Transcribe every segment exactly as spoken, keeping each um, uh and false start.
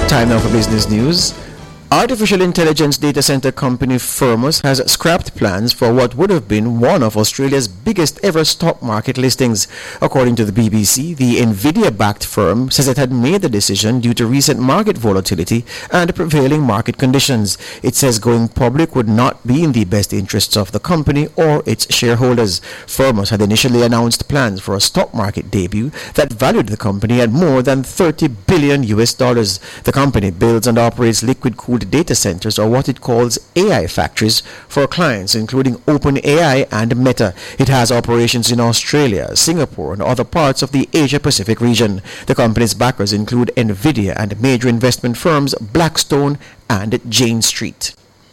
Time now for business news. Artificial intelligence data center company Firmus has scrapped plans for what would have been one of Australia's biggest ever stock market listings. According to the B B C, the Nvidia-backed firm says it had made the decision due to recent market volatility and prevailing market conditions. It says going public would not be in the best interests of the company or its shareholders. Firmus had initially announced plans for a stock market debut that valued the company at more than thirty billion U S dollars. The company builds and operates liquid-cooled data centers, or what it calls A I factories, for clients including OpenAI and Meta. It has operations in Australia, Singapore, and other parts of the Asia-Pacific region. The company's backers include Nvidia and major investment firms Blackstone and Jane Street.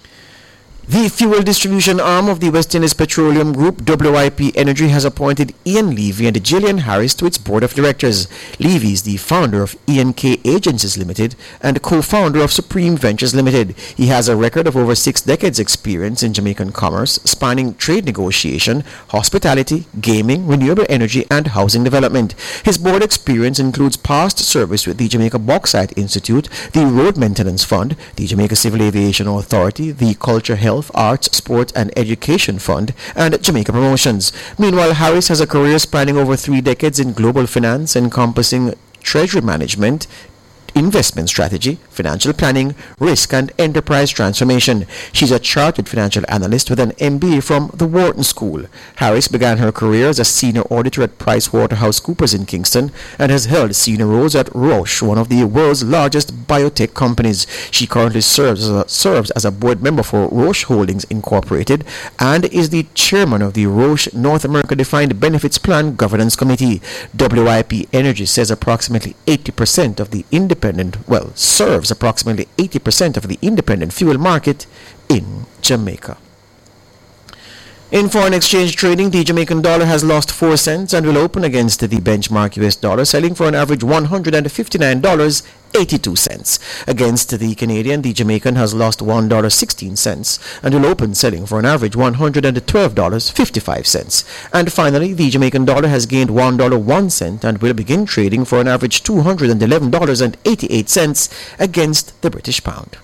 The fuel distribution arm of the West Indies Petroleum Group, W I P Energy, has appointed Ian Levy and Gillian Harris to its board of directors. Levy is the founder of E and K Agencies Limited and co-founder of Supreme Ventures Limited. He has a record of over six decades experience in Jamaican commerce, spanning trade negotiation, hospitality, gaming, renewable energy, and housing development. His board experience includes past service with the Jamaica Bauxite Institute, the Road Maintenance Fund, the Jamaica Civil Aviation Authority, the Culture, Health, Arts, Sport and Education Fund, and Jamaica Promotions. Meanwhile, Harris has a career spanning over three decades in global finance, encompassing treasury management, investment strategy, financial planning, risk and enterprise transformation. She's a chartered financial analyst with an M B A from the Wharton School. Harris began her career as a senior auditor at PricewaterhouseCoopers in Kingston and has held senior roles at Roche, one of the world's largest biotech companies. She currently serves as a, serves as a board member for Roche Holdings Incorporated and is the chairman of the Roche North America Defined Benefits Plan Governance Committee. W I P Energy says approximately eighty percent of the independent well, serves approximately eighty percent of the independent fuel market in Jamaica. In foreign exchange trading, the Jamaican dollar has lost four cents and will open against the benchmark U S dollar, selling for an average one hundred fifty-nine dollars and eighty-two cents. Against the Canadian, the Jamaican has lost one dollar and sixteen cents and will open selling for an average one hundred twelve dollars and fifty-five cents. And finally, the Jamaican dollar has gained one dollar and one cent and will begin trading for an average two hundred eleven dollars and eighty-eight cents against the British pound.